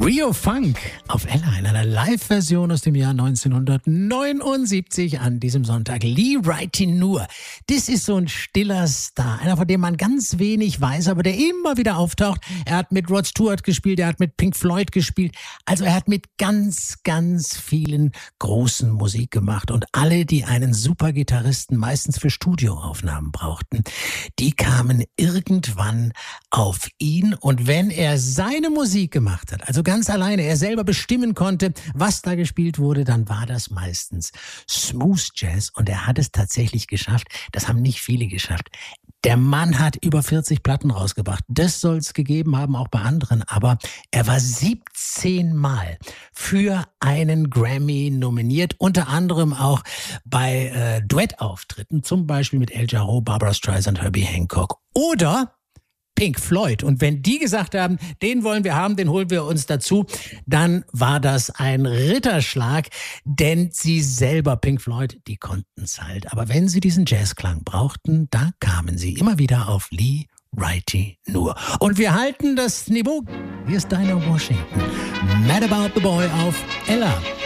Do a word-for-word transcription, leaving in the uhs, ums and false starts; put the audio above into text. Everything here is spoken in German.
Rio Funk auf Ella in einer Live-Version aus dem Jahr neunzehnhundertneunundsiebzig an diesem Sonntag. Lee Ritenour nur. Das ist so ein stiller Star, einer, von dem man ganz wenig weiß, aber der immer wieder auftaucht. Er hat mit Rod Stewart gespielt, er hat mit Pink Floyd gespielt. Also er hat mit ganz, ganz vielen großen Musik gemacht. Und alle, die einen super Gitarristen meistens für Studioaufnahmen brauchten, die kamen irgendwann auf ihn. Und wenn er seine Musik gemacht hat, also ganz alleine, er selber bestimmen konnte, was da gespielt wurde, dann war das meistens Smooth Jazz. Und er hat es tatsächlich geschafft. Das haben nicht viele geschafft. Der Mann hat über vierzig Platten rausgebracht. Das soll es gegeben haben, auch bei anderen. Aber er war siebzehn Mal für einen Grammy nominiert. Unter anderem auch bei äh, Duettauftritten. Zum Beispiel mit El Jarreau, Barbra Streisand, Herbie Hancock. Oder Pink Floyd. Und wenn die gesagt haben, den wollen wir haben, den holen wir uns dazu, dann war das ein Ritterschlag, denn sie selber, Pink Floyd, die konnten es halt. Aber wenn sie diesen Jazzklang brauchten, da kamen sie immer wieder auf Lee Ritenour. Und wir halten das Niveau. Hier ist Dinah Washington. Mad About the Boy auf Ella.